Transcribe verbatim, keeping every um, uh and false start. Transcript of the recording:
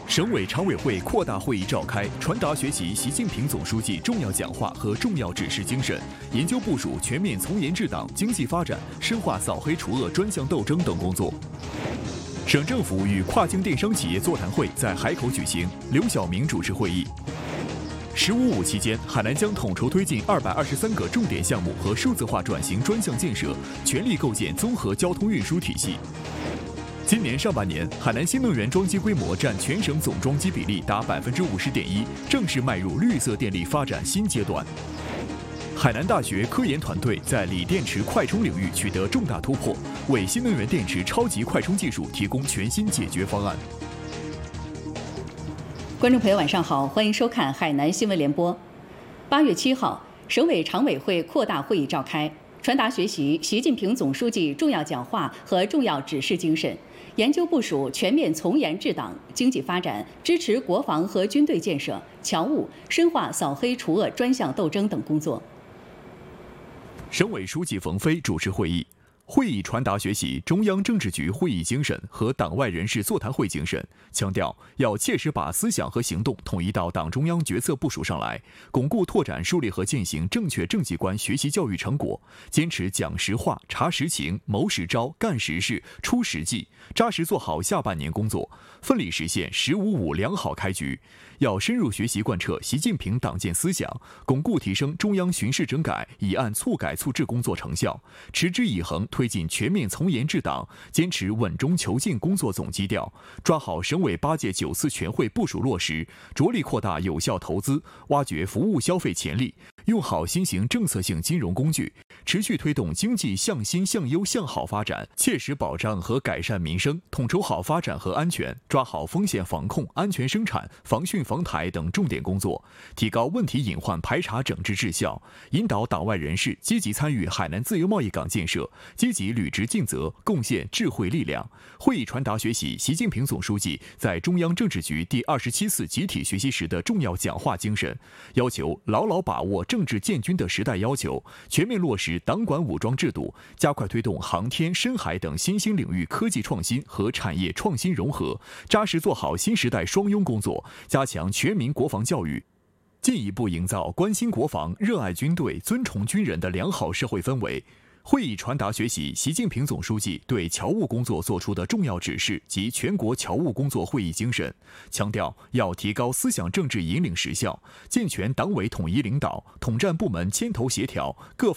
省委常委会扩大会议召开，传达学习习近平总书记重要讲话和重要指示精神，研究部署全面从严治党经济发展，深化扫黑除恶专项斗争等工作。省政府与跨境电商企业座谈会在海口举行，刘晓明主持会议。十五五期间，海南将统筹推进二百二十三个重点项目和数字化转型专项建设，全力构建综合交通运输体系。今年上半年，海南新能源装机规模占全省总装机比例达百分之五十点一，正式迈入绿色电力发展新阶段。海南大学科研团队在锂电池快充领域取得重大突破，为新能源电池超级快充技术提供全新解决方案。 观众朋友，晚上好，欢迎收看海南新闻联播。八月七号，省委常委会扩大会议召开，传达学习习近平总书记重要讲话和重要指示精神，研究部署全面从严治党经济发展，支持国防和军队建设，侨务深化扫黑除恶专项斗争等工作。 省委书记冯飞主持会议。会议传达学习中央政治局会议精神和党外人士座谈会精神，强调要切实把思想和行动统一到党中央决策部署上来，巩固拓展树立和践行正确政绩观学习教育成果，坚持讲实话、查实情、谋实招、干实事、出实际，扎实做好下半年工作，奋力实现“十五五”良好开局。要深入学习贯彻习近平党建思想，巩固提升中央巡视整改、以案促改促治工作成效，持之以恒推进全面从严治党，坚持稳中求进工作总基调，抓好省委八届九次全会部署落实，着力扩大有效投资，挖掘服务消费潜力，用好新型政策性金融工具，持续推动经济向新向优向好发展，切实保障和改善民生，统筹好发展和安全，抓好风险防控、安全生产、防汛防台等重点工作，提高问题隐患排查整治质效，引导党外人士积极参与海南自由贸易港建设，积极履职尽责，贡献智慧力量。会议传达学习习近平总书记在中央政治局第二十七次集体学习时的重要讲话精神，要求牢牢把握政治建军的时代要求，全面落实党管武装制度，加快推动航天、深海等新兴领域科技创新和产业创新融合，扎实做好新时代双拥工作，加强全民国防教育，进一步营造关心国防、热爱军队、尊崇军人的良好社会氛围。会议传达学习习近平总书记对侨务工作作出的重要指示及全国侨务工作会议精神，强调要提高思想政治引领实效，健全党委统一领导，统战部门牵头协调，各